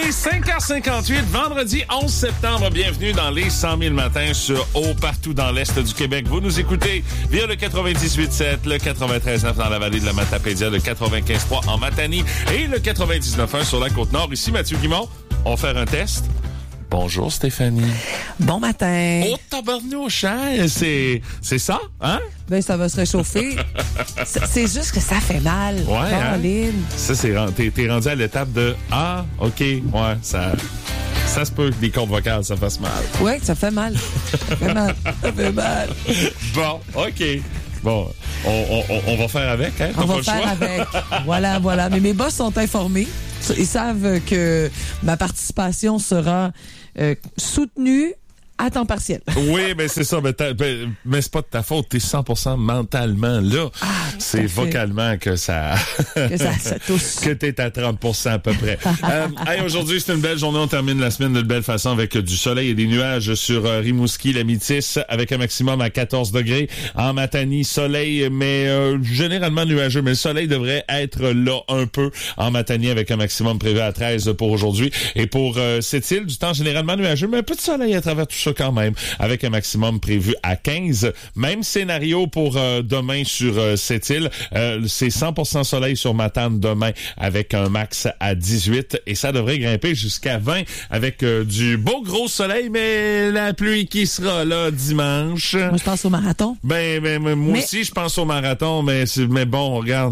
est 5h58, vendredi 11 septembre. Bienvenue dans les 100 000 matins sur partout dans l'Est du Québec. Vous nous écoutez via le 98.7, le 93.9 dans la vallée de la Matapédia, le 95.3 en Matanie et le 99.1 sur la Côte-Nord. Ici Mathieu Guimond, on va faire un test. Bonjour Stéphanie. Bon matin. Oh tabarnouche, hein? C'est ça, hein? Ben, ça va se réchauffer. c'est juste que ça fait mal. Ouais, Caroline. Ça, t'es rendu à l'étape de « Ah, OK, ouais, ça se peut que des cordes vocales, ça fasse mal. » Ouais, ça fait mal. Ça fait mal. Ça fait mal. Bon, OK. Bon, on va faire avec, hein? On va faire avec. Voilà. Mais mes boss sont informés. Ils savent que ma participation sera soutenue à temps partiel. Oui, mais c'est ça. Mais c'est pas de ta faute. T'es 100% mentalement là. Ah, c'est vocalement que ça... que ça tousse. Que t'es à 30% à peu près. Aujourd'hui, c'est une belle journée. On termine la semaine de belle façon avec du soleil et des nuages sur Rimouski, la Métis, avec un maximum à 14 degrés. En Matanie, soleil, mais généralement nuageux. Mais le soleil devrait être là un peu en Matanie avec un maximum prévu à 13 pour aujourd'hui. Et pour cette île, du temps généralement nuageux, mais un peu de soleil à travers tout ça quand même, avec un maximum prévu à 15. Même scénario pour demain sur cette île. C'est 100% soleil sur Matane demain avec un max à 18 et ça devrait grimper jusqu'à 20 avec du beau gros soleil, mais la pluie qui sera là dimanche. Moi, je pense au marathon. Moi aussi, je pense au marathon, mais bon, regarde,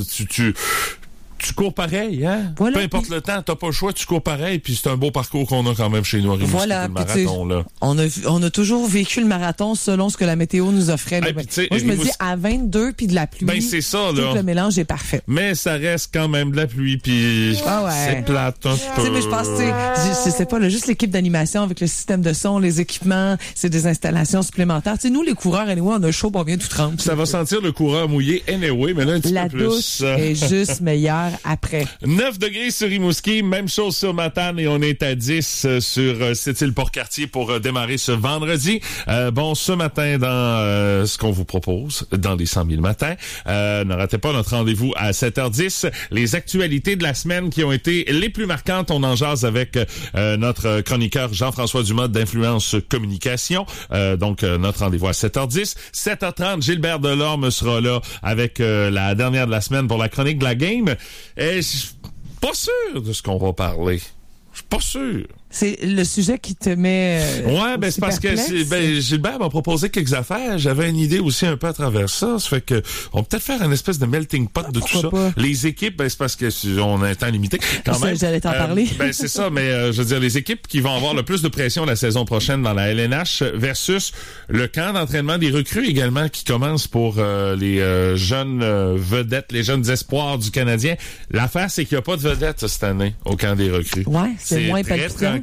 tu cours pareil, hein? Voilà, peu importe le temps, t'as pas le choix, tu cours pareil, puis c'est un beau parcours qu'on a quand même chez nous à Rimouski, voilà, le marathon, là. On a toujours vécu le marathon selon ce que la météo nous offrait. Hey, moi, je me dis, à 22 puis de la pluie, c'est ça, là. tout le mélange est parfait. Mais ça reste quand même de la pluie, puis c'est plate un peu. Mais je pense, je sais pas, là, juste l'équipe d'animation avec le système de son, les équipements, c'est des installations supplémentaires. Nous, les coureurs, anyway, on a chaud, on vient tout tremper. Ça va sentir le coureur mouillé, anyway, mais là, un petit peu plus. La douche est juste meilleure après. 9 degrés sur Rimouski, même chose sur Matane et on est à 10 sur Sept-Îles-Port-Cartier pour démarrer ce vendredi. Ce matin dans ce qu'on vous propose, dans les 100 000 matins, ne ratez pas notre rendez-vous à 7h10. Les actualités de la semaine qui ont été les plus marquantes, on en jase avec notre chroniqueur Jean-François Dumas d'Influence Communication. Notre rendez-vous à 7h10. 7h30, Gilbert Delorme sera là avec la dernière de la semaine pour la chronique de la game. Et je suis pas sûr de ce qu'on va parler. Je suis pas sûr. C'est le sujet qui te met. C'est parce que Gilbert m'a proposé quelques affaires. J'avais une idée aussi un peu à travers ça. Ça fait que on peut peut-être faire une espèce de melting pot de tout ça. Pas? Les équipes, c'est parce que on a un temps limité. Quand même. J'allais t'en parler. C'est ça, mais je veux dire, les équipes qui vont avoir le plus de pression la saison prochaine dans la LNH versus le camp d'entraînement des recrues également qui commence pour les jeunes vedettes, les jeunes espoirs du Canadien. L'affaire, c'est qu'il n'y a pas de vedettes cette année au camp des recrues. Ouais, c'est moins très tranquille.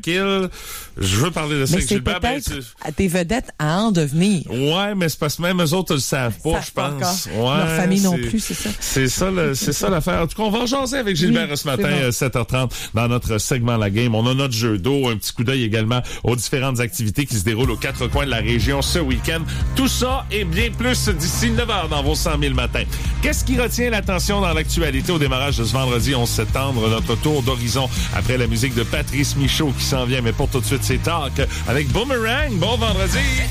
Je veux parler de ça avec Gilbert. Des vedettes à en devenir. Ouais, mais c'est parce que même eux autres ne le savent pas, je pense. Ouais, leur famille non plus, c'est ça. C'est ça l'affaire. En tout cas, on va en jaser avec Gilbert ce matin, 7h30, dans notre segment La Game. On a notre jeu d'eau, un petit coup d'œil également aux différentes activités qui se déroulent aux 4 coins de la région ce week-end. Tout ça et bien plus d'ici 9h dans vos 100 000 matins. Qu'est-ce qui retient l'attention dans l'actualité au démarrage de ce vendredi 11 septembre? Notre tour d'horizon après la musique de Patrice Michaud qui s'en vient. Mais pour tout de suite, c'est Talk avec Boomerang. Bon vendredi!